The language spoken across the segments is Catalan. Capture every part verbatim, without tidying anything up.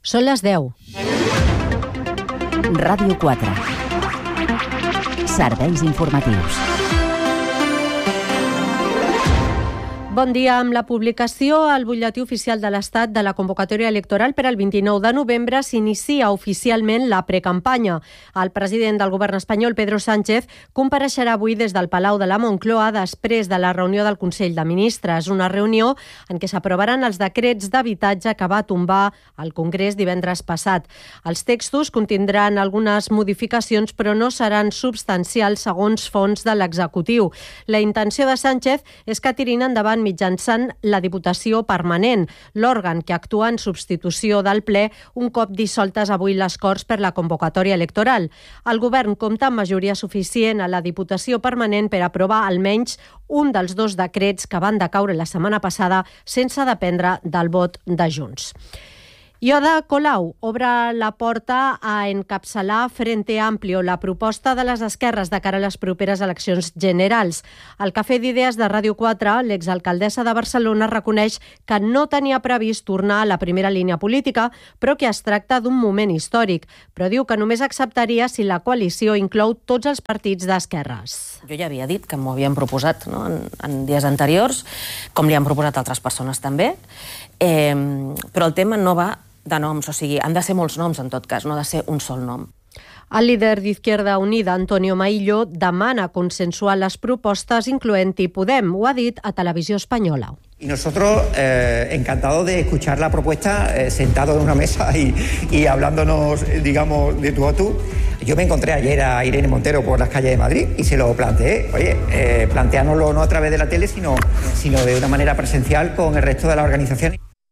Són les deu. Ràdio quatre. Serveis informatius. Bon dia. Amb la publicació al Butlletí Oficial de l'Estat de la convocatòria electoral per al vint-i-nou de novembre s'inicia oficialment la precampanya. El president del govern espanyol, Pedro Sánchez, compareixerà avui des del Palau de la Moncloa després de la reunió del Consell de Ministres, una reunió en què s'aprovaran els decrets d'habitatge que va tombar el Congrés divendres passat. Els textos contindran algunes modificacions, però no seran substancials segons fonts de l'executiu. La intenció de Sánchez és que tirin endavant mitjançant la Diputació Permanent, l'òrgan que actua en substitució del ple un cop dissoltes avui les Corts per la convocatòria electoral. El govern compta amb majoria suficient a la Diputació Permanent per aprovar almenys un dels dos decrets que van decaure la setmana passada sense dependre del vot de Junts. I Ada Colau obre la porta a encapçalar Frente Amplio, la proposta de les esquerres de cara a les properes eleccions generals. Al Cafè d'Idees de Ràdio quatre, l'exalcaldessa de Barcelona reconeix que no tenia previst tornar a la primera línia política, però que es tracta d'un moment històric. Però diu que només acceptaria si la coalició inclou tots els partits d'esquerres. Jo ja havia dit que m'ho havien proposat, no? en, en dies anteriors, com li han proposat altres persones també, eh, però el tema no va de noms, o sigui, han de ser molts noms en tot cas, no ha de ser un sol nom. El líder d'Izquierda Unida, Antonio Maillo, demana consensuar les propostes, incloent-hi Podem. Ho ha dit a Televisió Espanyola. Y nosotros eh, encantados de escuchar la propuesta eh, sentados en una mesa y, y hablándonos, digamos, de tú a tú. Yo me encontré ayer a Irene Montero por las calles de Madrid y se lo planteé. Oye, eh, planteánoslo no a través de la tele, sino, sino de una manera presencial con el resto de la organización.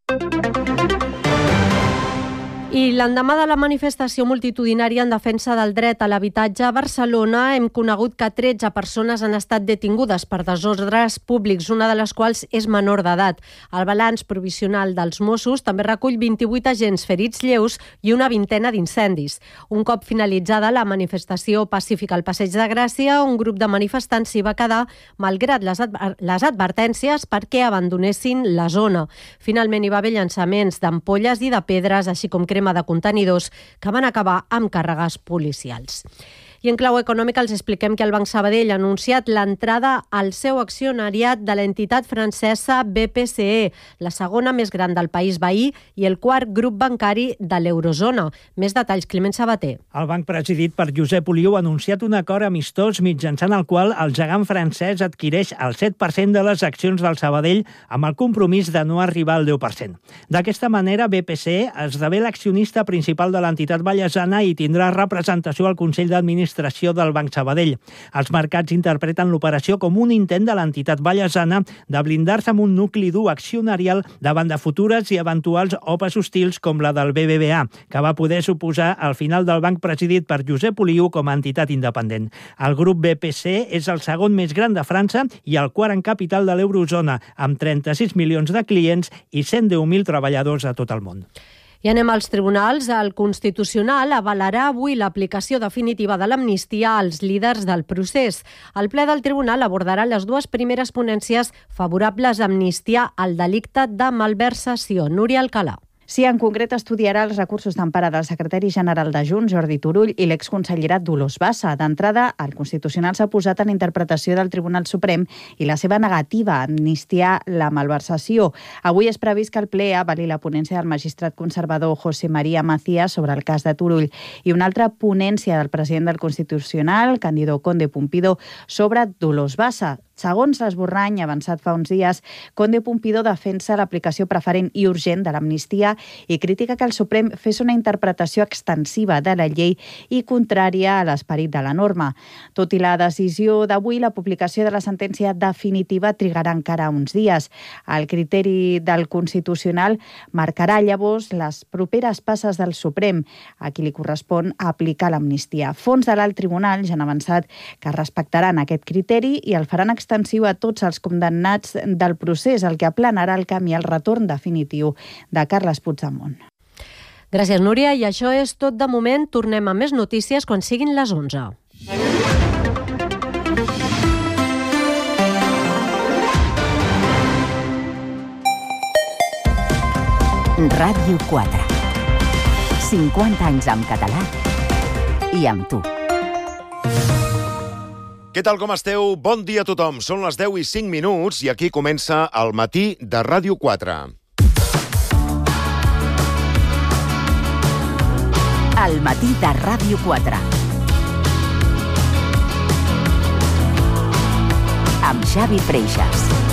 I l'endemà de la manifestació multitudinària en defensa del dret a l'habitatge a Barcelona hem conegut que tretze persones han estat detingudes per desordres públics, una de les quals és menor d'edat. El balanç provisional dels Mossos també recull vint-i-vuit agents ferits lleus i una vintena d'incendis. Un cop finalitzada la manifestació pacífica al Passeig de Gràcia, un grup de manifestants s'hi va quedar malgrat les, adver les advertències perquè abandonessin la zona. Finalment hi va haver llançaments d'ampolles i de pedres, així com crema de contenidors que van acabar amb càrregues policials. I en clau econòmica els expliquem que el Banc Sabadell ha anunciat l'entrada al seu accionariat de l'entitat francesa B P C E, la segona més gran del país veí i el quart grup bancari de l'eurozona. Més detalls, Climent Sabater. El banc presidit per Josep Oliu ha anunciat un acord amistós mitjançant el qual el gegant francès adquireix el set per cent de les accions del Sabadell amb el compromís de no arribar al deu per cent. D'aquesta manera, B P C E esdevé l'accionista principal de l'entitat vallesana i tindrà representació al Consell d'Administració del Banc Sabadell. Els mercats interpreten l'operació com un intent de l'entitat vallesana de blindar-se amb un nucli dur accionarial davant de futures i eventuals opes hostils com la del B B V A, que va poder suposar el final del banc presidit per Josep Oliu com a entitat independent. El grup B P C és el segon més gran de França i el quart en capital de l'eurozona, amb trenta-sis milions de clients i cent deu mil treballadors a tot el món. I anem als tribunals. El Constitucional avalarà avui l'aplicació definitiva de l'amnistia als líders del procés. El ple del tribunal abordarà les dues primeres ponències favorables a amnistiar el delicte de malversació. Núria Alcalà. Sí, en concret estudiarà els recursos d'empara del secretari general de Junts, Jordi Turull, i l'exconsellera Dolors Bassa. D'entrada, el Constitucional s'ha posat en interpretació del Tribunal Suprem i la seva negativa a amnistiar la malversació. Avui és previst que el ple avali la ponència del magistrat conservador José María Macías sobre el cas de Turull i una altra ponència del president del Constitucional, Cándido Conde Pumpido, sobre Dolors Bassa. Segons l'esborrany avançat fa uns dies, Conde Pumpido defensa l'aplicació preferent i urgent de l'amnistia i critica que el Suprem fes una interpretació extensiva de la llei i contrària a l'esperit de la norma. Tot i la decisió d'avui, la publicació de la sentència definitiva trigarà encara uns dies. El criteri del Constitucional marcarà llavors les properes passes del Suprem, a qui li correspon aplicar l'amnistia. Fons de l'alt tribunal ja han avançat que respectaran aquest criteri i el faran extensiu a tots els condemnats del procés, el que aplanarà el camí al retorn definitiu de Carles Puigdemont. Gràcies, Núria. I això és tot de moment. Tornem a més notícies quan siguin les onze. Ràdio quatre. cinquanta anys amb català i amb tu. Què tal, com esteu? Bon dia a tothom. Són les deu i cinc minuts i aquí comença el matí de Ràdio quatre. El matí de Ràdio quatre. Amb Xavi Freixas.